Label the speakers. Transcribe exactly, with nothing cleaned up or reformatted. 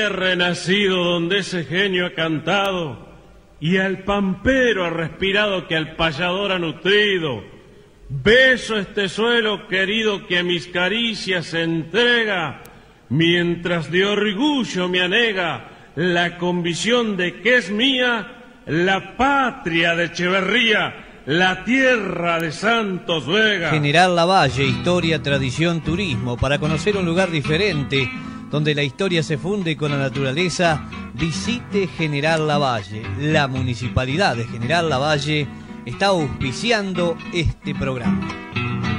Speaker 1: He renacido donde ese genio ha cantado, y al pampero ha respirado que al payador ha nutrido. Beso este suelo querido que a mis caricias se entrega, mientras de orgullo me anega la convicción de que es mía la patria de Echeverría, la tierra de Santos Vega.
Speaker 2: General Lavalle, historia, tradición, turismo. Para conocer un lugar diferente, donde la historia se funde con la naturaleza, visite General Lavalle. La Municipalidad de General Lavalle está auspiciando este programa.